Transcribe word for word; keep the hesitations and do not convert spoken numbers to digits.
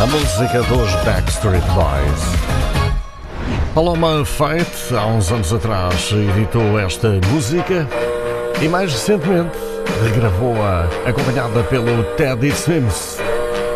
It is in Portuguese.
música dos Backstreet Boys. Paloma Faith, há uns anos atrás, editou esta música e mais recentemente regravou-a acompanhada pelo Teddy Swims.